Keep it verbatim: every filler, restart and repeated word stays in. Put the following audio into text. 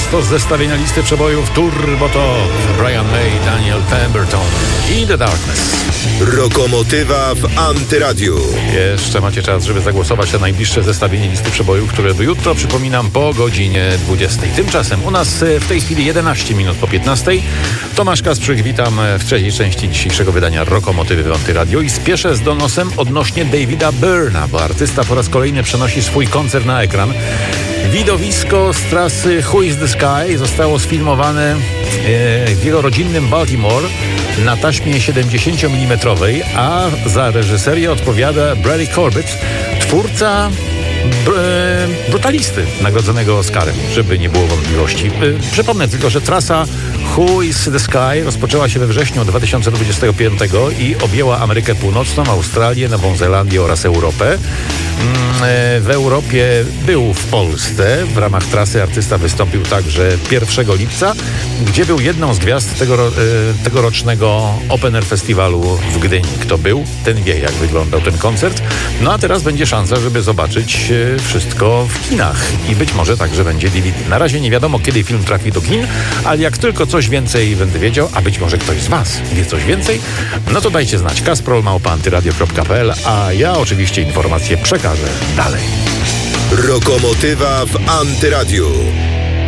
prosto z zestawienia listy przebojów Turbo Top. Brian May, Daniel Pemberton i The Darkness. Rokomotywa w Antyradiu. Jeszcze macie czas, żeby zagłosować na najbliższe zestawienie listy przebojów, które jutro, przypominam, po godzinie dwudziestej. Tymczasem u nas w tej chwili jedenaście minut po piętnastej. Tomasz Kasprzyk, witam w trzeciej części dzisiejszego wydania Rokomotywy w Antyradiu i spieszę z donosem odnośnie Davida Byrna, bo artysta po raz kolejny przenosi swój koncert na ekran. Widowisko z trasy Who is the Sky zostało sfilmowane w jego rodzinnym Baltimore na taśmie siedemdziesięciomilimetrowej, a za reżyserię odpowiada Brady Corbett, twórca br- Brutalisty, nagrodzonego Oscarem, żeby nie było wątpliwości. Przypomnę tylko, że trasa Who is the Sky rozpoczęła się we wrześniu dwa tysiące dwudziestego piątego i objęła Amerykę Północną, Australię, Nową Zelandię oraz Europę. W Europie był w Polsce. W ramach trasy artysta wystąpił także pierwszego lipca, gdzie był jedną z gwiazd tego, tegorocznego Open Air Festiwalu w Gdyni. Kto był, ten wie, jak wyglądał ten koncert. No a teraz będzie szansa, żeby zobaczyć wszystko w kinach i być może także będzie D V D. Na razie nie wiadomo, kiedy film trafi do kin, ale jak tylko coś więcej będę wiedział, a być może ktoś z Was wie coś więcej, no to dajcie znać. kasprol małpa antyradio kropka p l, a ja oczywiście informacje przekażę dalej. Rokomotywa w Antyradiu.